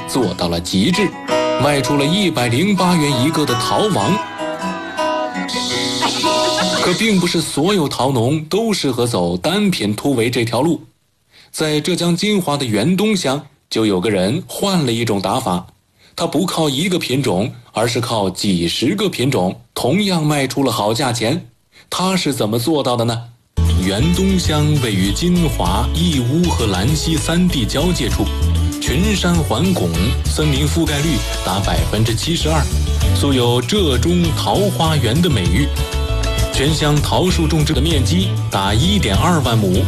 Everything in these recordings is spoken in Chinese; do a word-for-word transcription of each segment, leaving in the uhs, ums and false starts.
做到了极致，卖出了一百零八元一个的桃王。可并不是所有桃农都适合走单品突围这条路。在浙江金华的元东乡，就有个人换了一种打法，他不靠一个品种，而是靠几十个品种，同样卖出了好价钱。他是怎么做到的呢？元东乡位于金华、义乌和兰溪三地交界处，群山环拱，森林覆盖率达百分之七十二，素有浙中桃花源的美誉。全乡桃树种植的面积达一点二万亩。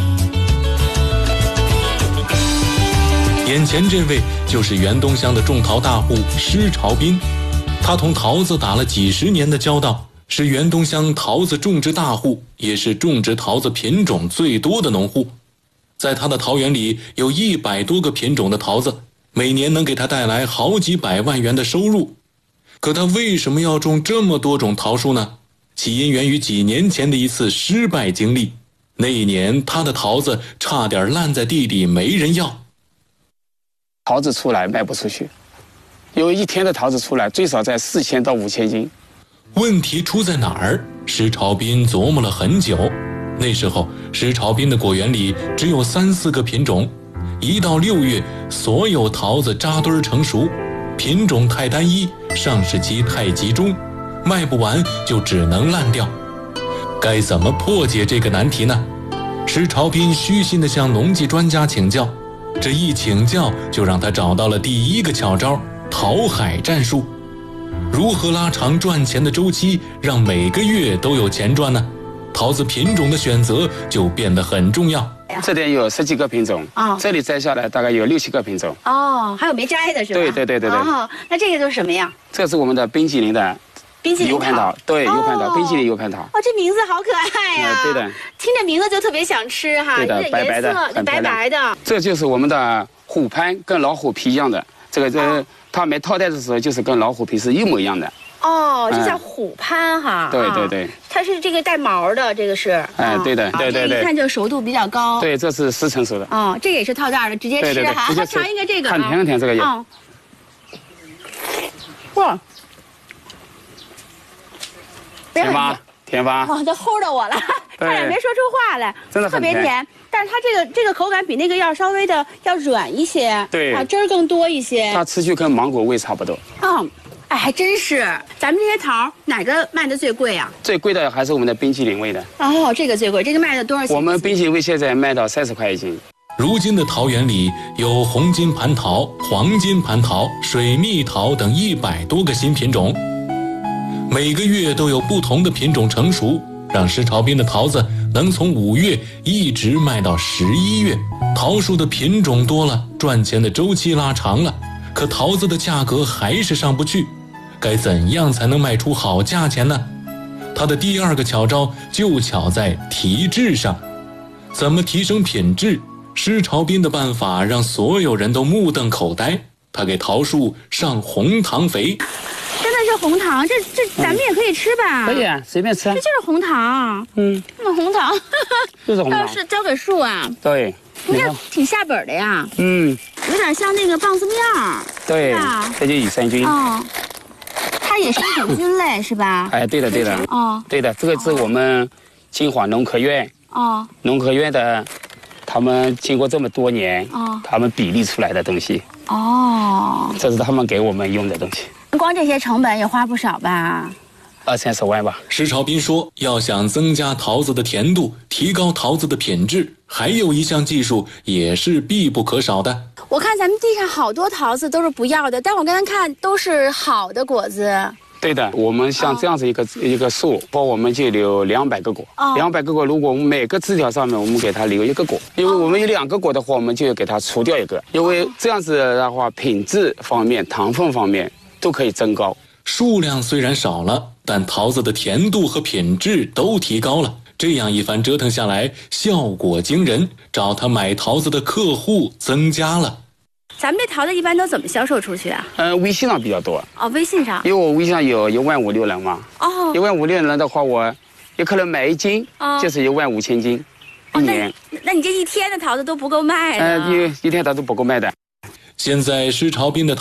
眼前这位就是元东乡的种桃大户施朝斌，他同桃子打了几十年的交道，是元东乡桃子种植大户，也是种植桃子品种最多的农户。在他的桃园里有一百多个品种的桃子，每年能给他带来好几百万元的收入。可他为什么要种这么多种桃树呢？起因源于几年前的一次失败经历。那一年他的桃子差点烂在地里没人要。 桃子出来卖不出去，有一天的桃子出来最少在四千到五千斤。 问题出在哪儿？施朝斌琢磨了很久。那时候施朝斌的果园里只有三四个品种，一到六月所有桃子扎堆成熟，品种太单一，上市期太集中，卖不完就只能烂掉。该怎么破解这个难题呢？施朝斌虚心地向农技专家请教，这一请教就让他找到了第一个巧招——桃海战术。如何拉长赚钱的周期，让每个月都有钱赚呢？桃子品种的选择就变得很重要。 这边有十几个品种，哦，这里摘下来大概有六七个品种。 哦，还有没摘的是吧？ 对对对对对。 哦，那这个都是什么呀？ 这是我们的冰淇淋的冰淇淋 U 盘桃，对 U 盘桃，冰淇淋 U 盘桃。 哦，这名字好可爱呀！ 对的， 听着名字就特别想吃哈。 对的，白白的， 很白白的。 这就是我们的虎潘，跟老虎皮一样的。这个这它没套袋的时候，就是跟老虎皮是一模一样的。 哦，这叫虎潘哈。 对对对。 它是这个带毛的，这个是。 哎，对的，对对对。 一看就熟度比较高。 对，这是十成熟的。 哦，这个也是套袋的，直接吃哈。 直接吃。 尝一个这个。 很甜很甜，这个也。 哇。 甜吧，甜吧。 哇，都齁着我了，差点没说出话来。 真的很甜，特别甜。但是它这个这个口感比那个要稍微的要软一些。 对。 啊，汁儿更多一些。 它吃去跟芒果味差不多。 嗯。哎，还真是，咱们这些桃哪个卖的最贵啊？ 最贵的还是我们的冰淇淋味的。 哦，这个最贵，这个卖的多少钱？ 我们冰淇淋味现在卖到三十块一斤。 如今的桃园里有红金蟠桃、黄金蟠桃、水蜜桃等一百多个新品种，每个月都有不同的品种成熟，让施朝斌的桃子能从五月一直卖到十一月。桃树的品种多了，赚钱的周期拉长了，可桃子的价格还是上不去。该怎样才能卖出好价钱呢？他的第二个巧招就巧在提质上。怎么提升品质？施朝斌的办法让所有人都目瞪口呆。他给桃树上红糖肥。 真的是红糖，这这咱们也可以吃吧？ 可以啊，随便吃。 这就是红糖。嗯，这么红糖， 就是红糖。 是交给树啊？ 对。 你看，挺下本的呀。嗯，有点像那个棒子面儿。 对，这就羽三菌。 哦。它也是一种菌类是吧？ 哎，对的对的。哦，对的，这个是我们金华农科院哦，农科院的，他们经过这么多年哦，他们比例出来的东西哦，这是他们给我们用的东西。 光这些成本也花不少吧？ 二三十万吧。 施朝斌说，要想增加桃子的甜度，提高桃子的品质，还有一项技术也是必不可少的。 我看咱们地上好多桃子都是不要的，但我刚才看都是好的果子。 对的，我们像这样子一个、哦、一个树，包我们就留两百个果。两、哦、百个果，如果我们每个枝条上面我们给它留一个果，因为我们有两个果的话，我们就给它除掉一个，因为这样子的话，品质方面、糖分方面都可以增高。 数量虽然少了，但桃子的甜度和品质都提高了。这样一番折腾下来，效果惊人，找他买桃子的客户增加了。 咱们这桃子一般都怎么销售出去啊？ 呃，微信上比较多。 哦，微信上。因为我微信上有一万五六人嘛。哦。一万五六人的话，我有可能买一斤，哦、就是一万五千斤，一年。 哦、那, 那你这一天的桃子都不够卖的。 呃，一一天桃子不够卖的。 现在施朝斌的